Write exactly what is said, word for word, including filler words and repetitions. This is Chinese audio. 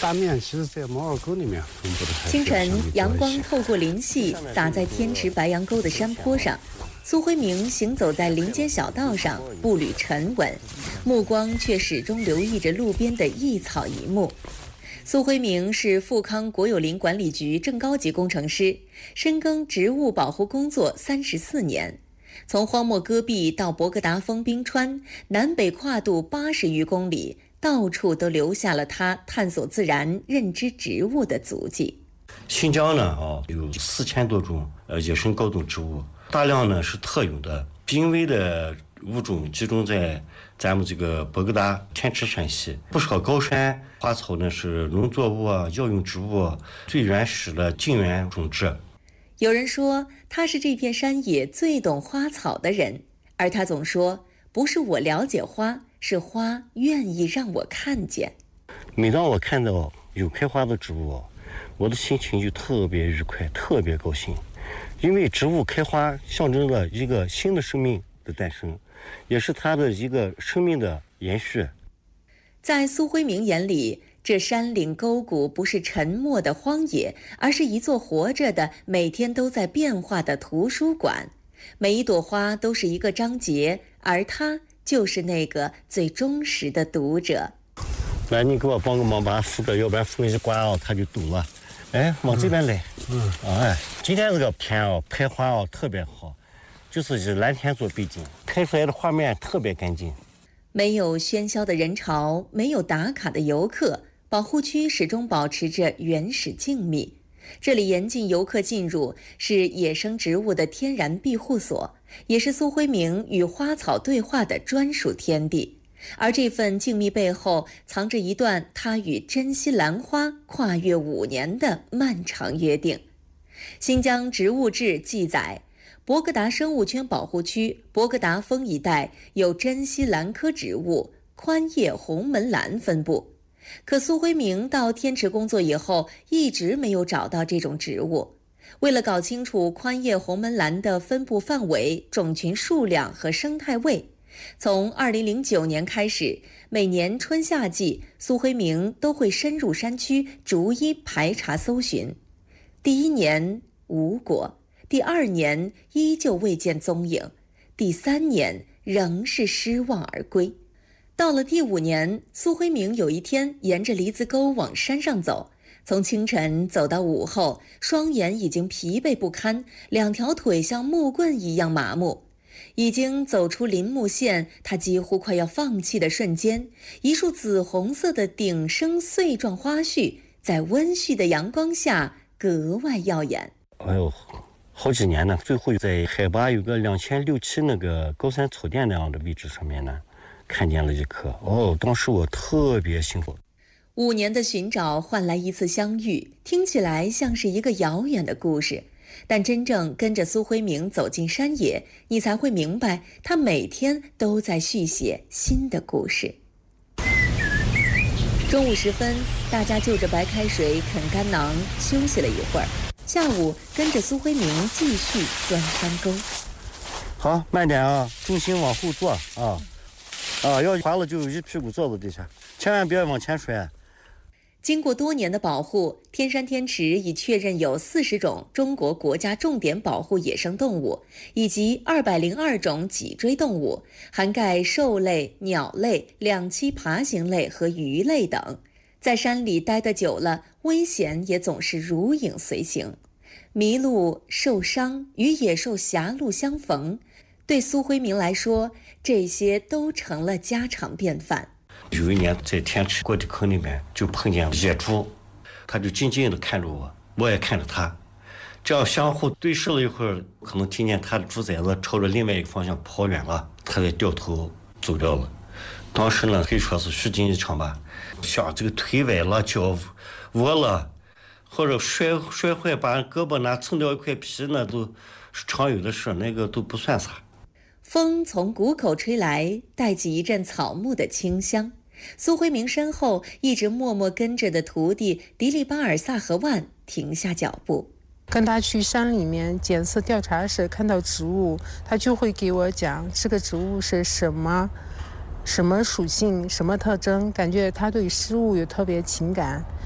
大面其实在毛尔沟里面分布的还是清晨，阳光相对多一些透过林隙洒在天池白杨沟的山坡上。苏辉明行走在林间小道上，步履沉稳，目光却始终留意着路边的一草一木。苏辉明是富康国有林管理局正高级工程师，深耕植物保护工作三十四年。从荒漠戈壁到博格达峰冰川，南北跨度八十余公里，到处都留下了他探索自然、认知植物的足迹。 新疆呢，啊，有四千多种呃野生高等植物，大量呢是特有的、濒危的物种集中在咱们这个博格达天池山系，不少高山花草呢是农作物啊、药用植物啊最原始的近缘种植。 有人说他是这片山野最懂花草的人，而他总说不是我了解花，是花愿意让我看见。 每当我看到有开花的植物，我的心情就特别愉快，特别高兴，因为植物开花象征了一个新的生命的诞生，也是它的一个生命的延续。 在苏辉明眼里，这山岭沟谷不是沉默的荒野，而是一座活着的、每天都在变化的图书馆。每一朵花都是一个章节，而他就是那个最忠实的读者。 来，你给我帮个忙，把它扶着，要不然扶一刮哦，它就堵了。哎，往这边来。嗯，哎，今天这个天哦，拍花哦特别好，就是以蓝天做背景，拍出来的画面特别干净。 没有喧嚣的人潮，没有打卡的游客，保护区始终保持着原始静谧。这里严禁游客进入，是野生植物的天然庇护所，也是苏辉明与花草对话的专属天地。而这份静谧背后，藏着一段他与珍稀兰花跨越五年的漫长约定。新疆植物志记载，博格达生物圈保护区博格达峰一带有珍稀兰科植物宽叶红门兰分布，可苏辉明到天池工作以后，一直没有找到这种植物。为了搞清楚宽叶红门兰的分布范围、种群数量和生态位，从二零零九年开始，每年春夏季，苏辉明都会深入山区，逐一排查搜寻。第一年无果，第二年依旧未见踪影，第三年仍是失望而归。到了第五年，苏辉明有一天沿着梨子沟往山上走，从清晨走到午后，双眼已经疲惫不堪，两条腿像木棍一样麻木。已经走出林木线，他几乎快要放弃的瞬间，一束紫红色的顶生穗状花絮在温煦的阳光下格外耀眼。 哎呦，好几年呢，最后在海拔有个两千六七那个高山草甸那样的位置上面呢，看见了一棵。哦，当时我特别幸福。 五年的寻找换来一次相遇，听起来像是一个遥远的故事。但真正跟着苏辉明走进山野，你才会明白，他每天都在续写新的故事。中午时分，大家就着白开水啃干囊，休息了一会儿。下午跟着苏辉明继续钻山沟。 好，慢点啊，重心往后坐啊，啊，要滑了就一屁股坐到地下，千万别往前摔。 经过多年的保护，天山天池已确认有四十种中国国家重点保护野生动物，以及二百零二种脊椎动物，涵盖兽类、鸟类、两栖爬行类和鱼类等。在山里待得久了，危险也总是如影随形。迷路、受伤、与野兽狭路相逢，对苏辉明来说，这些都成了家常便饭。 有一年在天池过地坑里面就碰见野猪，他就静静地看着我，我也看着他，这样相互对视了一会儿，可能听见他的猪崽子朝着另外一个方向跑远了，他才掉头走掉了。当时呢，可以说是虚惊一场吧，像这个腿崴了、脚窝了，或者摔摔坏把胳膊拿蹭掉一块皮，那都是常有的事，那个都不算啥。 风从谷口吹来，带起一阵草木的清香。苏辉明身后一直默默跟着的徒弟迪利巴尔萨和万停下脚步。 跟他去山里面检测调查时，看到植物，他就会给我讲这个植物是什么什么属性、什么特征，感觉他对事物有特别情感。